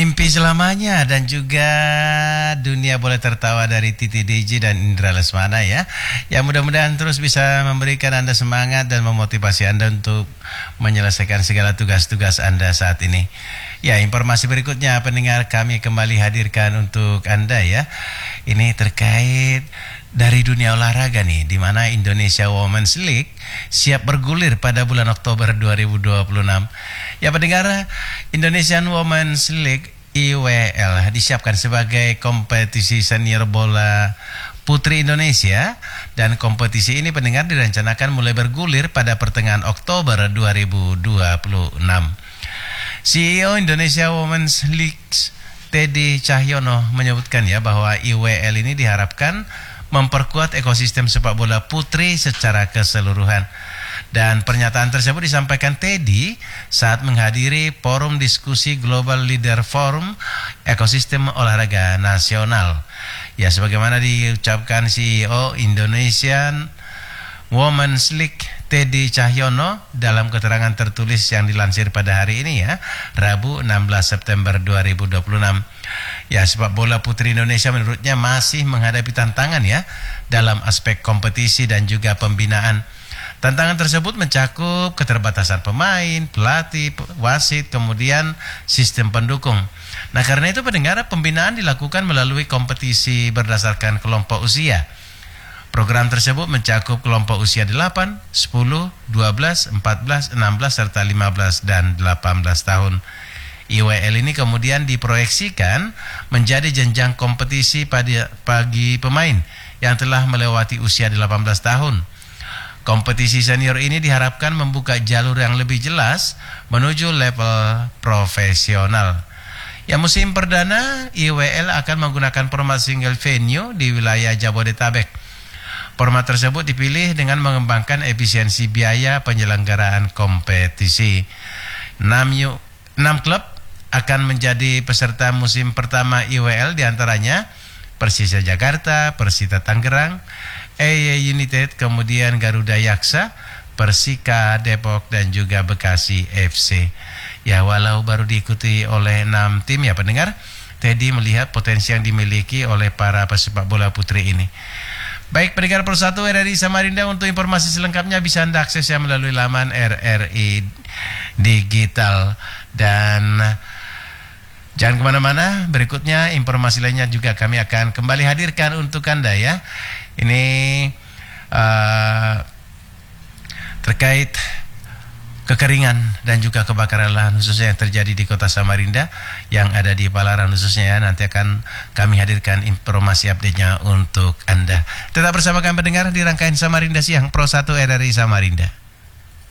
Mimpi selamanya dan juga dunia boleh tertawa dari Titi DJ dan Indra Lesmana ya. Ya mudah-mudahan terus bisa memberikan Anda semangat dan memotivasi Anda untuk menyelesaikan segala tugas-tugas Anda saat ini. Ya, informasi berikutnya pendengar kami kembali hadirkan untuk Anda ya. Ini terkait dari dunia olahraga nih, di mana Indonesia Women's League siap bergulir pada bulan Oktober 2026. Ya pendengar, Indonesian Women's League IWL disiapkan sebagai kompetisi senior bola putri Indonesia, dan kompetisi ini pendengar direncanakan mulai bergulir pada pertengahan Oktober 2026. CEO Indonesia Women's League Teddy Cahyono menyebutkan ya bahwa IWL ini diharapkan memperkuat ekosistem sepak bola putri secara keseluruhan. Dan pernyataan tersebut disampaikan Teddy saat menghadiri forum diskusi Global Leader Forum Ekosistem Olahraga Nasional. Ya, sebagaimana diucapkan CEO Indonesian Women's League Teddy Cahyono dalam keterangan tertulis yang dilansir pada hari ini ya, Rabu 16 September 2026. Ya, sepak bola putri Indonesia menurutnya masih menghadapi tantangan ya dalam aspek kompetisi dan juga pembinaan. Tantangan tersebut mencakup keterbatasan pemain, pelatih, wasit, kemudian sistem pendukung. Nah, karena itu pendengar, pembinaan dilakukan melalui kompetisi berdasarkan kelompok usia. Program tersebut mencakup kelompok usia 8, 10, 12, 14, 16, serta 15 dan 18 tahun. IWL ini kemudian diproyeksikan menjadi jenjang kompetisi bagi pemain yang telah melewati usia 18 tahun. Kompetisi senior ini diharapkan membuka jalur yang lebih jelas menuju level profesional. Ya, musim perdana IWL akan menggunakan format single venue di wilayah Jabodetabek. Format tersebut dipilih dengan mengembangkan efisiensi biaya penyelenggaraan kompetisi. 6 klub akan menjadi peserta musim pertama IWL, diantaranya Persija Jakarta, Persita Tangerang, EY United, kemudian Garuda Yaksa, Persika Depok, dan juga Bekasi FC. Ya, walau baru diikuti oleh 6 tim ya pendengar, Teddy melihat potensi yang dimiliki oleh para pesepak bola putri ini. Baik pendengar Persatu RRI Samarinda, untuk informasi selengkapnya bisa Anda akses ya melalui laman RRI Digital. Dan jangan kemana-mana, berikutnya informasi lainnya juga kami akan kembali hadirkan untuk Anda ya. Ini terkait kekeringan dan juga kebakaran lahan khususnya yang terjadi di kota Samarinda yang ada di Palaran khususnya ya. Nanti akan kami hadirkan informasi update-nya untuk Anda. Tetap bersama kami pendengar di rangkaian Samarinda Siang Pro 1 RRI Samarinda.